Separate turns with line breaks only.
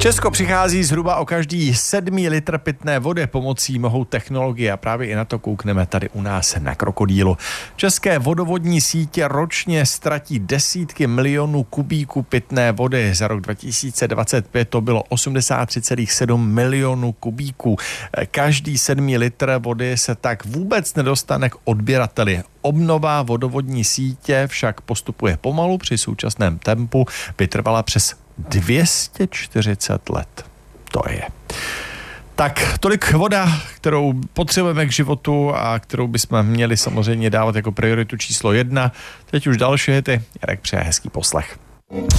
Česko přichází zhruba o každý 7 litr pitné vody pomocí mohou technologie a právě i na to koukneme tady u nás na Krokodýlu. České vodovodní sítě ročně ztratí desítky milionů kubíků pitné vody. Za rok 2025 to bylo 83,7 milionů kubíků. Každý 7 litr vody se tak vůbec nedostane k odběrateli. Obnova vodovodní sítě však postupuje pomalu, při současném tempu by trvala přes 240 let. To je. Tak tolik voda, kterou potřebujeme k životu a kterou bychom měli samozřejmě dávat jako prioritu číslo 1. Teď už další hity. Jarek přeje hezký poslech.